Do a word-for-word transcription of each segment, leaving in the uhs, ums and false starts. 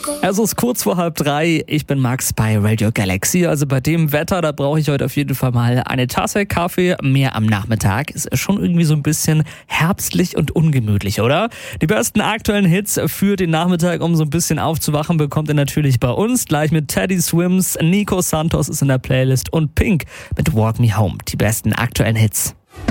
Es ist kurz vor halb drei. Ich bin Max bei Radio Galaxy. Also bei dem Wetter, da brauche ich heute auf jeden Fall mal eine Tasse Kaffee mehr am Nachmittag. Ist schon irgendwie so ein bisschen herbstlich und ungemütlich, oder? Die besten aktuellen Hits für den Nachmittag, um so ein bisschen aufzuwachen, bekommt ihr natürlich bei uns. Gleich mit Teddy Swims, Nico Santos ist in der Playlist und Pink mit Walk Me Home. Die besten aktuellen Hits.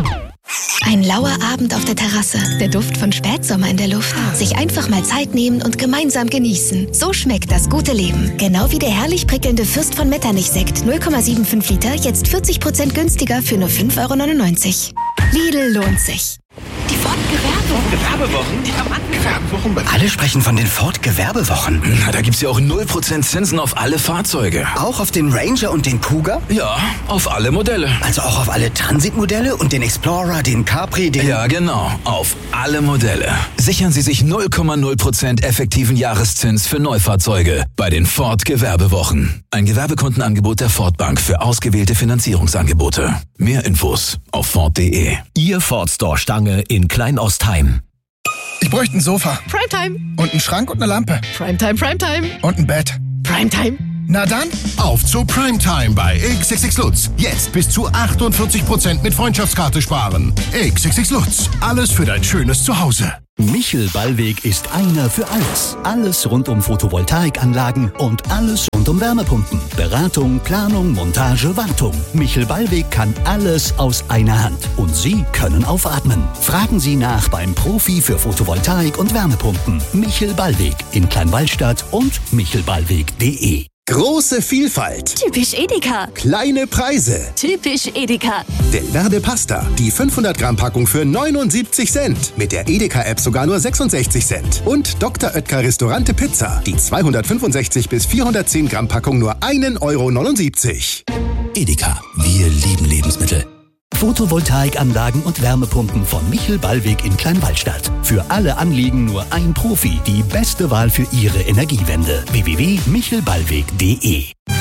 Ein lauer Abend auf der Terrasse, der Duft von Spätsommer in der Luft. Sich einfach mal Zeit nehmen und gemeinsam genießen. So schmeckt das gute Leben. Genau wie der herrlich prickelnde Fürst von Metternich-Sekt null Komma fünfundsiebzig Liter, jetzt vierzig Prozent günstiger für nur fünf Euro neunundneunzig. Lidl lohnt sich. Die Ford Gewerbewochen? Die am Gewerbewochen? Alle sprechen von den Ford Gewerbewochen. Na, da gibt's ja auch null Prozent Zinsen auf alle Fahrzeuge. Auch auf den Ranger und den Kuga? Ja, auf alle Modelle. Also auch auf alle Transitmodelle und den Explorer, den Capri, den... Ja, genau. Auf alle Modelle. Sichern Sie sich null Komma null Prozent effektiven Jahreszins für Neufahrzeuge bei den Ford Gewerbewochen. Ein Gewerbekundenangebot der Ford Bank für ausgewählte Finanzierungsangebote. Mehr Infos auf Ford punkt de. Ihr Ford Store Stange in Kleinostheim. Ich bräuchte ein Sofa. Primetime. Und einen Schrank und eine Lampe. Primetime, Primetime. Und ein Bett. Primetime. Na dann, auf zu Primetime bei X X X Lutz. Jetzt bis zu achtundvierzig Prozent mit Freundschaftskarte sparen. X X X Lutz. Alles für dein schönes Zuhause. Michel Ballweg ist einer für alles. Alles rund um Photovoltaikanlagen und alles rund um Wärmepumpen. Beratung, Planung, Montage, Wartung. Michel Ballweg kann alles aus einer Hand. Und Sie können aufatmen. Fragen Sie nach beim Profi für Photovoltaik und Wärmepumpen. Michel Ballweg in Kleinwaldstadt und michelballweg punkt de. Große Vielfalt. Typisch Edeka. Kleine Preise. Typisch Edeka. Delverde Pasta. Die fünfhundert Gramm Packung für neunundsiebzig Cent. Mit der Edeka-App sogar nur sechsundsechzig Cent. Und Doktor Oetker Restaurante Pizza. Die zweihundertfünfundsechzig bis vierhundertzehn Gramm Packung nur ein Euro neunundsiebzig. Edeka. Wir lieben Lebensmittel. Photovoltaikanlagen und Wärmepumpen von Michel Ballweg in Kleinwaldstadt. Für alle Anliegen nur ein Profi. Die beste Wahl für Ihre Energiewende. w w w punkt michel ballweg punkt de.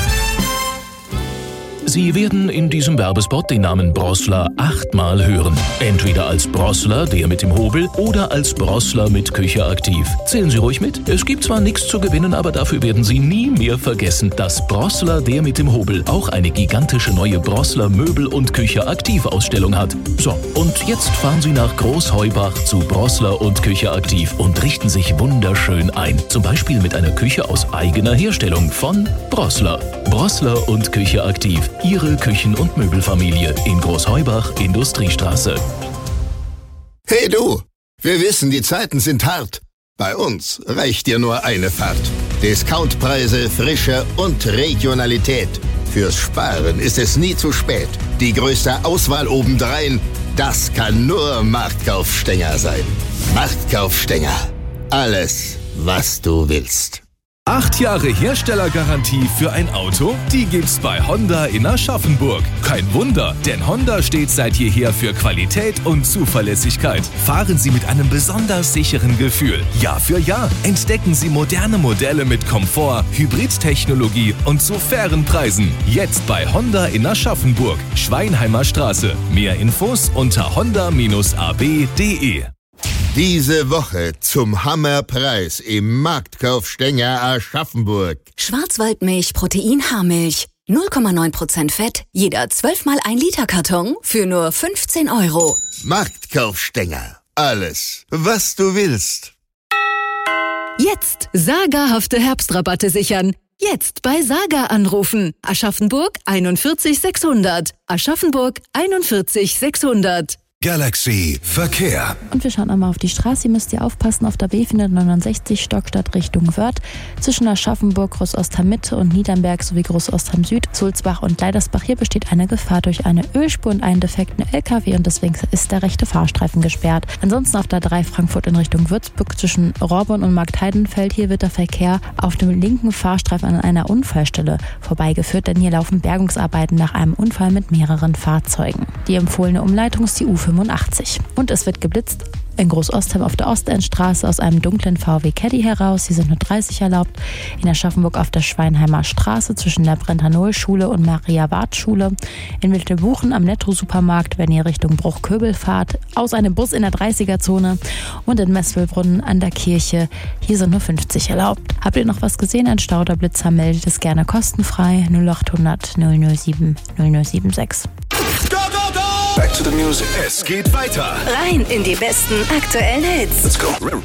Sie werden in diesem Werbespot den Namen Brossler achtmal hören. Entweder als Brossler, der mit dem Hobel, oder als Brossler mit Küche aktiv. Zählen Sie ruhig mit. Es gibt zwar nichts zu gewinnen, aber dafür werden Sie nie mehr vergessen, dass Brossler, der mit dem Hobel, auch eine gigantische neue Brossler Möbel- und Küche aktiv Ausstellung hat. So, und jetzt fahren Sie nach Großheubach zu Brossler und Küche aktiv und richten sich wunderschön ein. Zum Beispiel mit einer Küche aus eigener Herstellung von Brossler. Brossler und Küche aktiv. Ihre Küchen- und Möbelfamilie in Großheubach, Industriestraße. Hey du, wir wissen, die Zeiten sind hart. Bei uns reicht dir nur eine Fahrt. Discountpreise, Frische und Regionalität. Fürs Sparen ist es nie zu spät. Die größte Auswahl obendrein, das kann nur Marktkaufstenger sein. Marktkaufstenger. Alles, was du willst. Acht Jahre Herstellergarantie für ein Auto? Die gibt's bei Honda in Aschaffenburg. Kein Wunder, denn Honda steht seit jeher für Qualität und Zuverlässigkeit. Fahren Sie mit einem besonders sicheren Gefühl. Jahr für Jahr entdecken Sie moderne Modelle mit Komfort, Hybridtechnologie und zu fairen Preisen. Jetzt bei Honda in Aschaffenburg, Schweinheimer Straße. Mehr Infos unter honda Bindestrich a b punkt de. Diese Woche zum Hammerpreis im Marktkaufstenger Aschaffenburg. Schwarzwaldmilch Protein-Haarmilch. null Komma neun Prozent Fett, jeder zwölf mal ein Liter Karton für nur fünfzehn Euro. Marktkaufstenger. Alles, was du willst. Jetzt sagerhafte Herbstrabatte sichern. Jetzt bei Saga anrufen. Aschaffenburg einundvierzig sechshundert. Aschaffenburg einundvierzig sechshundert. Galaxy Verkehr. Und wir schauen einmal auf die Straße. Ihr müsst ihr aufpassen auf der B vierhundertneunundsechzig Stockstadt Richtung Wörth. Zwischen Aschaffenburg, Großostheim Mitte und Niedernberg sowie Großostheim Süd, Sulzbach und Leidersbach. Hier besteht eine Gefahr durch eine Ölspur und einen defekten L K W und deswegen ist der rechte Fahrstreifen gesperrt. Ansonsten auf der drei Frankfurt in Richtung Würzburg zwischen Rohrborn und Marktheidenfeld. Hier wird der Verkehr auf dem linken Fahrstreifen an einer Unfallstelle vorbeigeführt, denn hier laufen Bergungsarbeiten nach einem Unfall mit mehreren Fahrzeugen. Die empfohlene Umleitung ist die U fünfundachtzig. Und es wird geblitzt In Großostheim auf der Ostendstraße aus einem dunklen V W Caddy heraus, hier sind nur dreißig erlaubt. In Aschaffenburg auf der Schweinheimer Straße zwischen der Brentanoil-Schule und Maria-Ward-Schule. In Wiltebuchen am Netto-Supermarkt, wenn ihr Richtung Bruchköbel fahrt, aus einem Bus in der dreißiger-Zone. Und in Messwillbrunn an der Kirche, hier sind nur fünfzig erlaubt. Habt ihr noch was gesehen? Ein Stau oder Blitzer, meldet es gerne kostenfrei. null acht hundert null null sieben null null sieben sechs. Back to the music. Es geht weiter. Rein in die besten aktuellen Hits. Let's go.